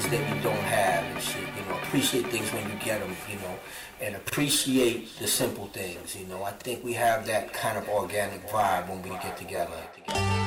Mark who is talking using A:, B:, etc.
A: things that you don't have and shit, you know, appreciate things when you get them, you know, and appreciate the simple things, you know. I think we have that kind of organic vibe when we get together.